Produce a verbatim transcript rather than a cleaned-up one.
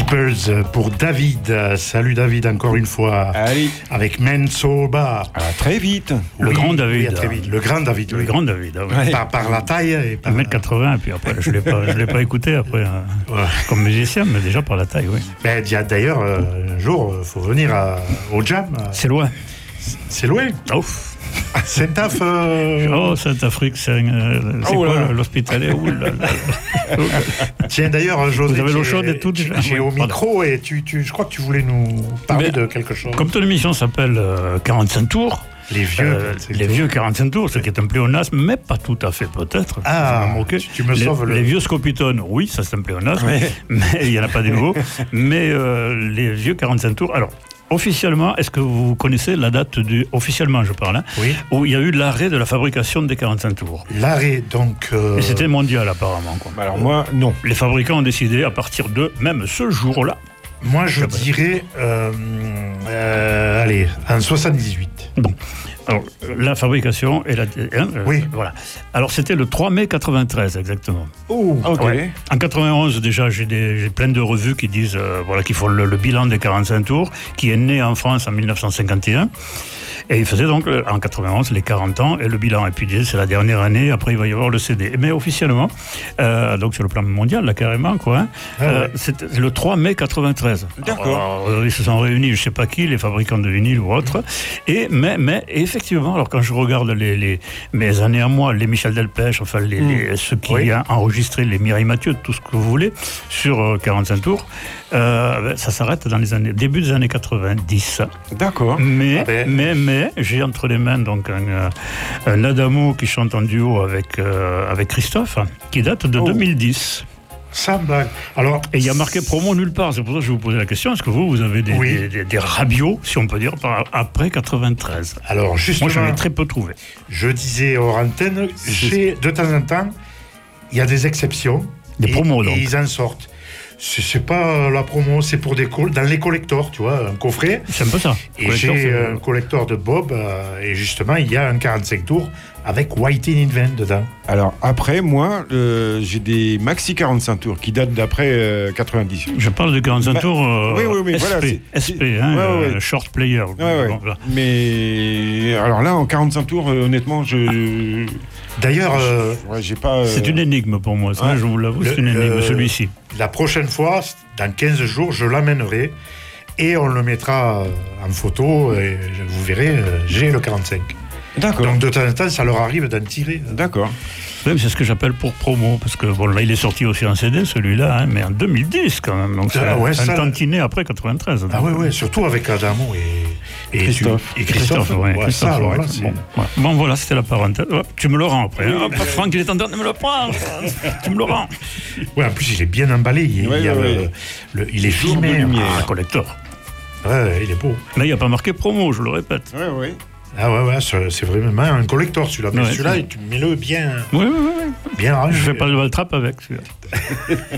Keepers pour David. Salut David, encore une fois. Allez. Avec Mensoba. À très vite. Le Oui, grand David. Oui, très vite. Le grand David. Le oui. grand David. Ah, oui. Ouais. Par, par la taille et par... un mètre quatre-vingts, puis après, je ne l'ai pas, je l'ai pas écouté après, hein, Ouais. comme musicien, mais déjà par la taille, oui. Ben, il y a d'ailleurs, euh, un jour, il faut venir à- au jam. C'est loin. C'est loin. Ouf. C'est taf. Euh... Oh, Saint-Afrique, c'est, euh, c'est Oh quoi là. l'hospitalier? Ouh là là. Tiens, d'ailleurs, José, Vous avez l'eau tu es- chaude et tout, tu- déjà? J'ai Oui, au pardon. micro et tu, tu, je crois que tu voulais nous parler Mais, de quelque chose. Comme ton émission s'appelle euh, quarante-cinq tours, Les vieux. euh, c'est les tout. vieux quarante-cinq tours, ce qui est un pléonasme, mais pas tout à fait peut-être. Ah, Vous me moquez. tu- tu me les, sauves le- les vieux scopitones, oui, ça c'est un pléonasme, Ouais. mais il n'y en a pas de nouveau. Mais euh, les vieux quarante-cinq tours, alors, officiellement, est-ce que vous connaissez la date du... Officiellement, je parle, hein, Oui. où il y a eu l'arrêt de la fabrication des quarante-cinq tours. L'arrêt, donc. euh, Et c'était mondial, apparemment, quoi. Alors moi, non. Les fabricants ont décidé, à partir de même ce jour-là, Moi, je dirais. euh, euh, allez, en soixante-dix-huit. bon, alors, la fabrication et la... hein, euh, Oui. Voilà. Alors, c'était le trois mai quatre-vingt-treize, exactement. Oh, Ok. Ouais. En quatre-vingt-onze, déjà, j'ai, des, j'ai plein de revues qui disent, euh, voilà, qui font le, le bilan des quarante-cinq tours, qui est né en France en dix-neuf cent cinquante et un. Et il faisait donc, euh, en quatre-vingt-onze, les quarante ans et le bilan. Et puis, il disait, c'est la dernière année, après, il va y avoir le C D. Mais officiellement, euh, donc sur le plan mondial, là, carrément, quoi, hein, Ah euh, ouais. c'était le trois mai quatre-vingt-treize. D'accord. Alors, euh, ils se sont réunis, je sais pas qui, les fabricants de vinyle ou autres. Et, mais, mais, effectivement, alors quand je regarde les, les, mes années à moi, les Michel Delpech, enfin, les, les, ceux qui Oui. ont enregistré, les Mireille Mathieu, tout ce que vous voulez, sur euh, quarante-cinq tours, euh, ça s'arrête dans les années, début des années quatre-vingt-dix. D'accord. Mais, Ah ben. mais, mais, j'ai entre les mains donc un, euh, un Adamo qui chante en duo avec, euh, avec Christophe, qui date de Oh. deux mille dix. sans blague. Alors. Et il y a marqué promo nulle part. C'est pour ça que je vous posais la question. Est-ce que vous, vous avez des, Oui. des, des, des rabios, si on peut dire, par- après quatre-vingt-treize? Alors, justement. Moi, j'en ai très peu trouvé. Je disais hors antenne, j'ai de temps en temps, il y a des exceptions. Des et- promos, et donc. ils en sortent. C'est, c'est pas la promo, c'est pour des col- dans les collectors, tu vois, un coffret. C'est un peu ça. Et Collector, j'ai c'est- un collector de Bob, euh, et justement, il y a un quarante-cinq tours avec White in Invent dedans. Alors après, moi, euh, j'ai des maxi quarante-cinq tours qui datent d'après euh, quatre-vingt-dix. Je parle de quarante-cinq Bah, tours euh, oui, oui, oui, S P, voilà, c'est- S P, hein, ouais, ouais, euh, ouais. short player. Ouais, ouais. Bon, voilà. Mais alors là, en quarante-cinq tours, euh, honnêtement, je. D'ailleurs, euh, Ouais, j'ai pas. euh, C'est une énigme pour moi, ça, ouais. je vous l'avoue, c'est Le- une énigme, le- celui-ci. la prochaine fois, dans quinze jours, je l'amènerai et on le mettra euh, en photo et je- vous verrez, euh, j'ai le quarante-cinq. D'accord. Donc de temps en temps, ça leur arrive d'en tirer. D'accord. Oui, mais c'est ce que j'appelle pour promo, parce que bon, là, il est sorti aussi en C D, celui-là, hein, mais en deux mille dix quand même. Donc c'est Ah ouais, un, ça, un tantinet après quatre-vingt-treize. Ah ouais, ouais, surtout avec Adamo et, et Christophe. tu- et Christophe. ouais, Ouais, Christophe, ça, alors ouais. là, c'est- Bon, ouais. Bon, voilà, c'était la parenthèse. Hop, tu me le rends après. hein. Hop, Franck, il est en train de me le prendre. Tu me le rends. Ouais, en plus, il est bien emballé. Il, Ouais, il y a ouais, le- ouais. le- il est Jour de filmé. lumière. Ah, collector. Ouais, il est beau. Mais il n'y a pas marqué promo, je le répète. Ouais, ouais. Ah ouais, ouais, c'est c'est vraiment un collector celui-là. Mais Ouais, celui-là, c'est- tu mets-le bien, Oui, oui, oui. bien rangé. Je fais pas le valtrap avec celui-là.